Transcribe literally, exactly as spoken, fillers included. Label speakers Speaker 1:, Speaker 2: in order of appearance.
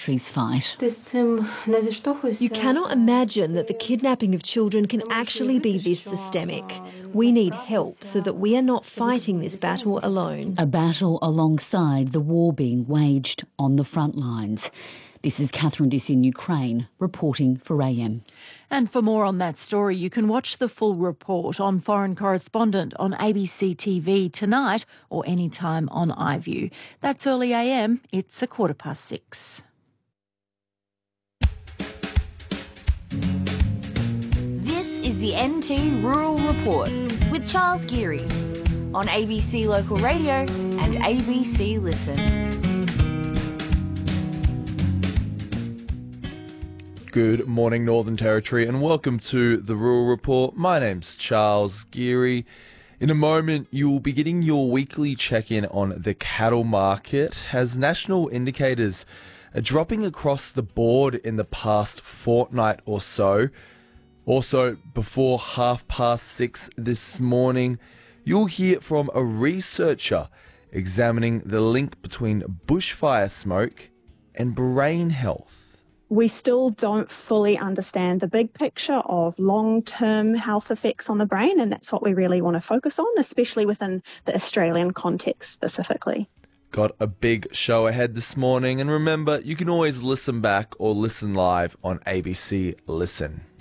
Speaker 1: territories fight.
Speaker 2: You cannot imagine that the kidnapping of children can actually be this systemic. We need help so that we are not fighting this battle alone.
Speaker 1: A battle alongside the war being waged on the front lines. This is Catherine Diss in Ukraine, reporting for A M.
Speaker 3: And for more on that story, you can watch the full report on Foreign Correspondent on A B C T V tonight or anytime on iView. That's early A M. It's a quarter past six.
Speaker 4: This is the N T Rural Report with Charles Geary on A B C Local Radio and A B C Listen.
Speaker 5: Good morning, Northern Territory, and welcome to the Rural Report. My name's Charles Geary. In a moment, you will be getting your weekly check-in on the cattle market as national indicators are dropping across the board in the past fortnight or so. Also, before half past six this morning, you'll hear from a researcher examining the link between bushfire smoke and brain health.
Speaker 6: We still don't fully understand the big picture of long-term health effects on the brain, and that's what we really want to focus on, especially within the Australian context specifically.
Speaker 5: Got a big show ahead this morning, and remember, you can always listen back or listen live on A B C Listen.